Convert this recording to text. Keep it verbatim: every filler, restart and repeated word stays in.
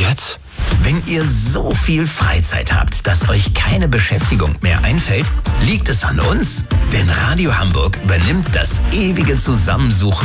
jetzt? Wenn ihr so viel Freizeit habt, dass euch keine Beschäftigung mehr einfällt, liegt es an uns. Denn Radio Hamburg übernimmt das ewige Zusammensuchen